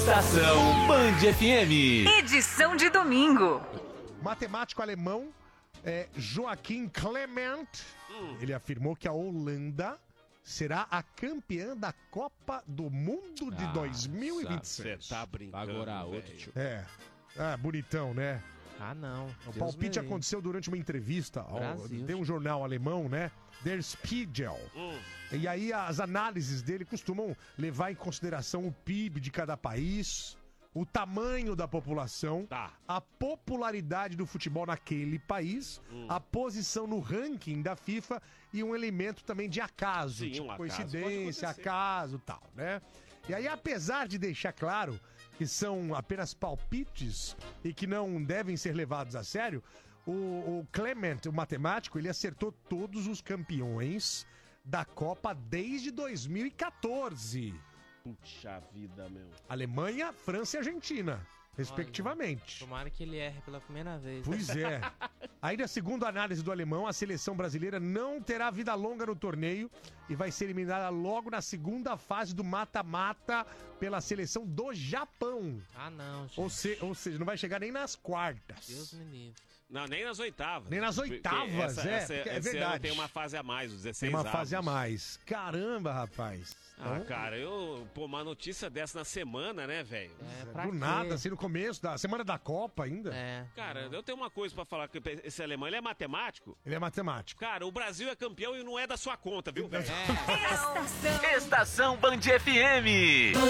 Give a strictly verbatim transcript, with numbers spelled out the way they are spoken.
Estação Band F M. Edição de domingo. Matemático alemão é, Joachim Clement, hum. ele afirmou que a Holanda será a campeã da Copa do Mundo de ah, dois mil e vinte e seis. Você tá brincando, agora outro, tio. É, ah, bonitão, né? Ah, não. O Deus palpite aconteceu durante uma entrevista. Ao, tem um jornal alemão, né? Der Spiegel. Hum. E aí as análises dele costumam levar em consideração o P I B de cada país, o tamanho da população, tá. a popularidade do futebol naquele país, hum. a posição no ranking da FIFA e um elemento também de acaso, Sim, tipo um acaso. coincidência, acaso e tal, né? E aí, apesar de deixar claro que são apenas palpites e que não devem ser levados a sério, o, o Clement, o matemático, ele acertou todos os campeões da Copa desde dois mil e quatorze. Puxa vida, meu. Alemanha, França e Argentina, respectivamente. Olha, tomara que ele erre pela primeira vez. Pois é. Ainda segundo a análise do alemão, a seleção brasileira não terá vida longa no torneio e vai ser eliminada logo na segunda fase do mata-mata pela seleção do Japão. Ah, não, gente. Ou, se, ou seja, não vai chegar nem nas quartas. Deus me livre. Não, nem nas oitavas. Nem nas oitavas, essa, é. Essa, é esse verdade. ano tem uma fase a mais, os dezesseis Tem uma fase avos. a mais. Caramba, rapaz. Ah, então, cara, eu... Pô, uma notícia dessa na semana, né, velho? É, do pra quê? nada, assim, no começo da semana da Copa ainda. É. Cara, eu tenho uma coisa pra falar, que esse alemão, ele é matemático? Ele é matemático. Cara, o Brasil é campeão e não é da sua conta, viu, velho? Estação. Estação Band F M.